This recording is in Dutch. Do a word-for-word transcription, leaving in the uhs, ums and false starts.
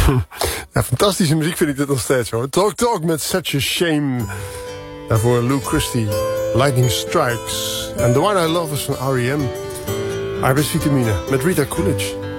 Ja, fantastische muziek vind ik dit nog steeds hoor. Talk Talk met Such a Shame. Daarvoor Lou Christie, Lightning Strikes. En The One I Love is van R E M. Arbeidsvitamine met Rita Coolidge.